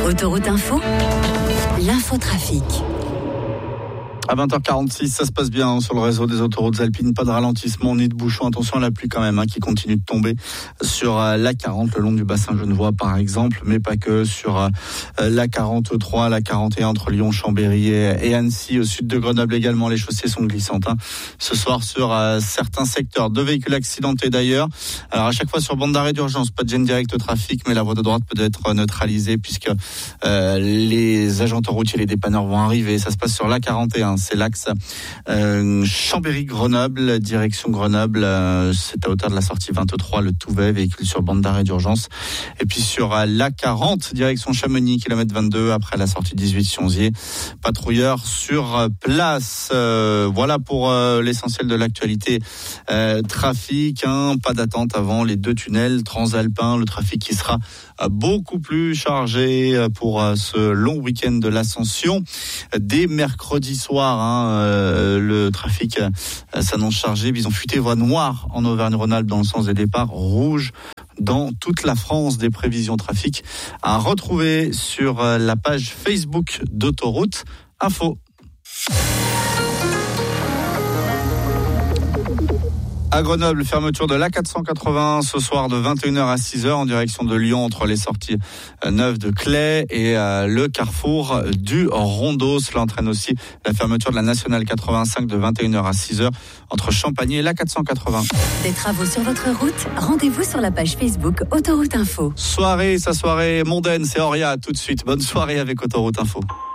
Autoroute Info, l'infotrafic. À 20h46, ça se passe bien sur le réseau des autoroutes alpines. Pas de ralentissement ni de bouchons. Attention à la pluie quand même, qui continue de tomber sur la 40, le long du bassin genevois par exemple, mais pas que, sur la 43, la 41 entre Lyon, Chambéry et Annecy. Au sud de Grenoble également, les chaussées sont glissantes ce soir sur certains secteurs. 2 véhicules accidentés d'ailleurs. Alors à chaque fois sur bande d'arrêt d'urgence, pas de gêne direct au trafic, mais la voie de droite peut être neutralisée puisque les agents routiers, les dépanneurs vont arriver. Ça se passe sur la 41. C'est l'axe Chambéry-Grenoble, direction Grenoble. C'est à hauteur de la sortie 23, le Touvet, véhicule sur bande d'arrêt d'urgence. Et puis sur la 40, direction Chamonix, kilomètre 22, après la sortie 18 Sionzier. Patrouilleur sur place. Voilà pour l'essentiel de l'actualité trafic. Pas d'attente avant les 2 tunnels transalpins. Le trafic qui sera beaucoup plus chargé pour ce long week-end de l'Ascension. Dès mercredi soir, le trafic s'annonce chargé. Bison futé, voie noire en Auvergne-Rhône-Alpes dans le sens des départs, rouge dans toute la France. Des prévisions trafic à retrouver sur la page Facebook d'Autoroute Info. À Grenoble, fermeture de l'A480 ce soir de 21h à 6h en direction de Lyon entre les sorties neuves de Claye et le carrefour du Rondeau. Cela entraîne aussi la fermeture de la Nationale 85 de 21h à 6h entre Champagny et l'A480. Des travaux sur votre route, rendez-vous sur la page Facebook Autoroute Info. Soirée mondaine, c'est Auria tout de suite. Bonne soirée avec Autoroute Info.